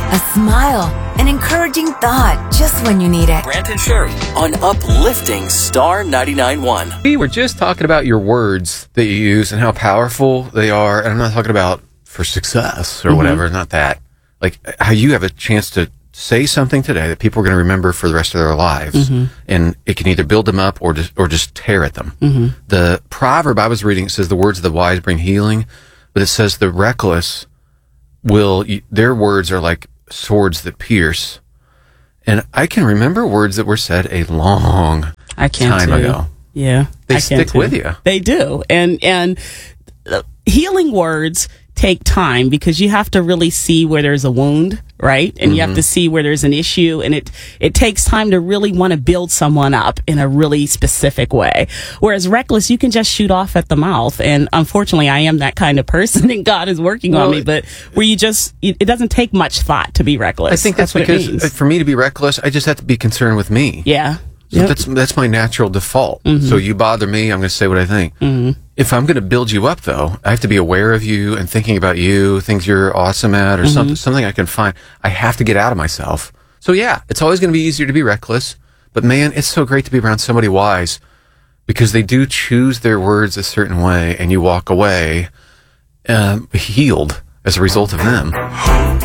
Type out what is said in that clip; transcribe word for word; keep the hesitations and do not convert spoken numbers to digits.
a smile, an encouraging thought just when you need it. Brant and Sherry on Uplifting Star ninety-nine point one. We were just talking about your words that you use and how powerful they are. And I'm not talking about for success or Mm-hmm. whatever, not that. Like how you have a chance to say something today that people are going to remember for the rest of their lives. Mm-hmm. And it can either build them up or just, or just tear at them. Mm-hmm. The proverb I was reading, it says the words of the wise bring healing, but it says the reckless will, their words are like swords that pierce. And I can remember words that were said a long I can time too. ago. Yeah. They I can stick too. with you. They do. And, and uh, healing words take time because you have to really see where there's a wound, right? And mm-hmm. you have to see where there's an issue, and it it takes time to really want to build someone up in a really specific way. Whereas reckless, you can just shoot off at the mouth, and unfortunately I am that kind of person, and God is working well, on me, but where you just, it, it doesn't take much thought to be reckless. I think that's, that's because what it means. for me to be reckless, I just have to be concerned with me. Yeah. So Yep. that's that's my natural default. Mm-hmm. So you bother me, I'm going to say what I think. Mm-hmm. If I'm going to build you up, though, I have to be aware of you and thinking about you, things you're awesome at, or Mm-hmm. something something I can find. I have to get out of myself. So yeah, it's always going to be easier to be reckless. But man, it's so great to be around somebody wise because they do choose their words a certain way, and you walk away um, healed as a result of them.